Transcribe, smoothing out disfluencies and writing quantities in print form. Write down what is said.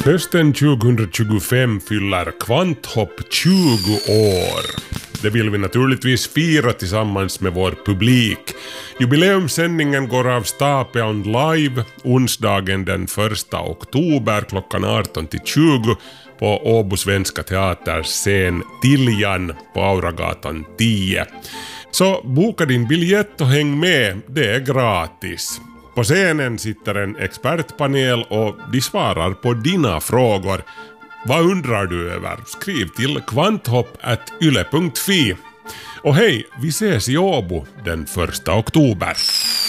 Hösten 2025 fyller Kvanthopp 20 år. Det vill vi naturligtvis fira tillsammans med vår publik. Jubileumssändningen går av stapeln live onsdagen den 1 oktober klockan 18-20 på Åbo Svenska Teaters scen Tiljan på Auragatan 10. Så boka din biljett och häng med, det är gratis. På scenen sitter en expertpanel och de svarar på dina frågor. Vad undrar du över? Skriv till kvanthopp@yle.fi. Och hej, vi ses i Åbo den 1 oktober.